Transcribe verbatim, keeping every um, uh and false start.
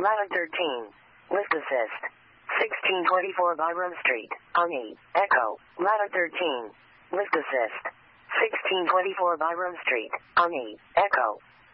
Ladder thirteen. Lift assist. sixteen twenty-four Byram Street, Ani, Echo. Ladder thirteen. Lift assist. sixteen twenty-four Byram Street, Ani, Echo.